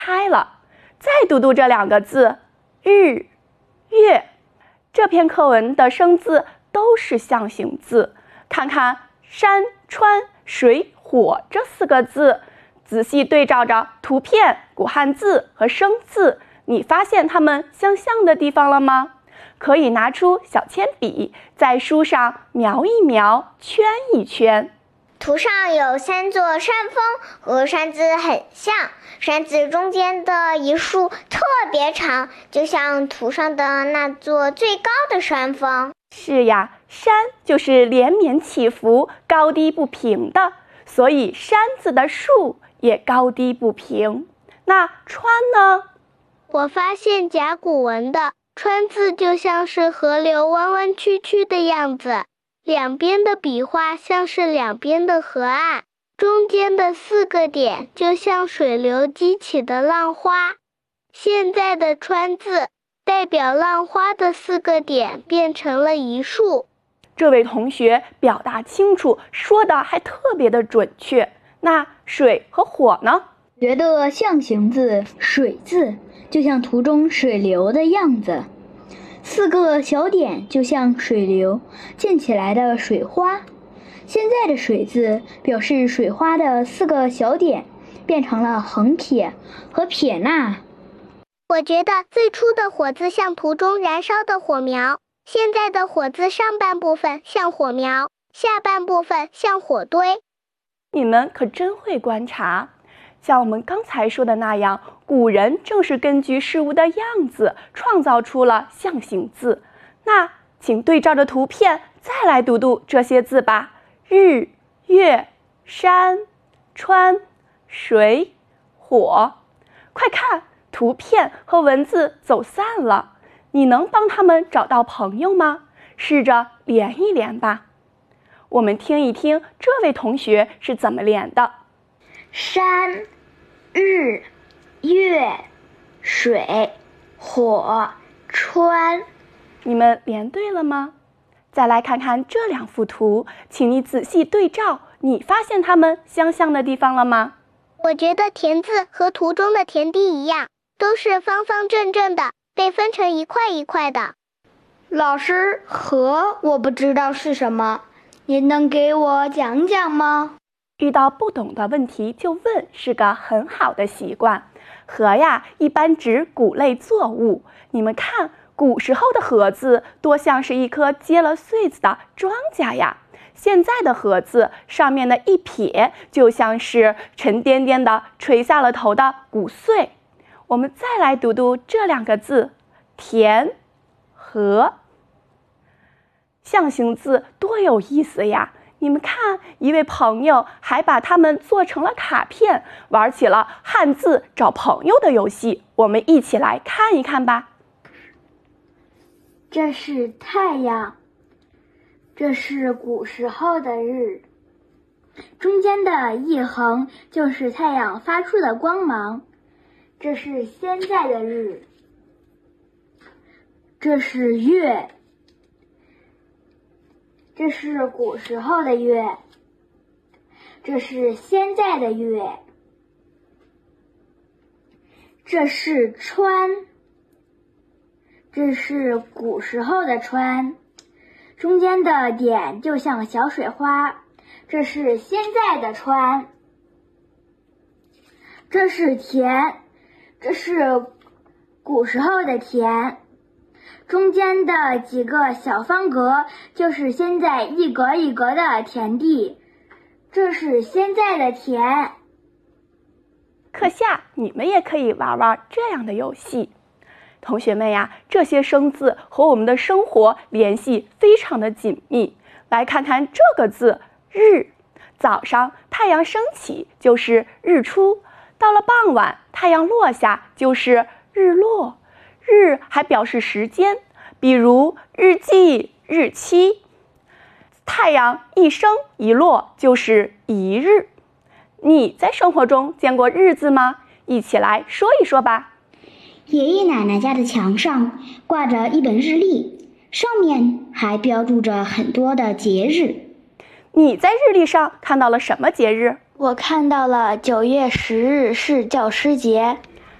猜了。再读读这2个字，日、月。这篇课文的生字都是象形字，看看山、川、水、火这4个字，仔细对照着图片、古汉字和生字，你发现它们相像的地方了吗？可以拿出小铅笔，在书上描一描，圈一圈。 图上有3座山峰，和山字很像，山字中间的一竖特别长，就像图上的那座最高的山峰。 是呀，山就是连绵起伏、高低不平的，所以山字的竖也高低不平。那川呢？ 我发现甲骨文的川字就像是河流弯弯曲曲的样子，两边的笔画像是两边的河岸，中间的4个点就像水流激起的浪花。现在的川字代表浪花的4个点变成了一竖。 这位同学表达清楚，说的还特别的准确。那水和火呢？ 觉得象形字水字就像图中水流的样子，4个小点就像水流溅起来的水花。现在的水字表示水花的4个小点变成了横撇和撇捺。 我觉得最初的火字像图中燃烧的火苗，现在的火字上半部分像火苗，下半部分像火堆。 你们可真会观察。像我们刚才说的那样，古人正是根据事物的样子创造出了象形字。那请对照着图片再来读读这些字吧：日、月、山、川、水、火。快看，图片和文字走散了，你能帮他们找到朋友吗？试着连一连吧。我们听一听这位同学是怎么连的。 山、日、月、水、火、川。 你们连对了吗？再来看看这2幅图，请你仔细对照，你发现它们相像的地方了吗？ 我觉得田字和图中的田地一样，都是方方正正的，被分成一块一块的。 老师，河我不知道是什么，您能给我讲讲吗？ 遇到不懂的问题就问，是个很好的习惯。禾呀，一般指谷类作物。你们看，古时候的禾字多像是一颗结了穗子的庄稼呀。现在的禾字上面的一撇，就像是沉甸甸的垂下了头的谷穗。我们再来读读这2个字：田、禾。象形字多有意思呀！你们看，一位朋友还把它们做成了卡片，玩起了汉字找朋友的游戏。我们一起来看一看吧。 这是太阳，这是古时候的日，中间的一横就是太阳发出的光芒。这是现在的日，这是月，这是古时候的月，这是现在的月。这是川，这是古时候的川，中间的点就像小水花。这是现在的川。这是田，这是古时候的田，中间的几个小方格就是现在一格一格的田地。这是现在的田。 课下你们也可以玩玩这样的游戏。同学们呀，这些生字和我们的生活联系非常的紧密。来看看这个字日，早上太阳升起就是日出，到了傍晚太阳落下就是日落。日还表示时间，比如日记、日期。太阳一升一落就是一日。你在生活中见过日字吗？一起来说一说吧。 爷爷奶奶家的墙上挂着一本日历，上面还标注着很多的节日。 你在日历上看到了什么节日？ 我看到了9月10日是教师节。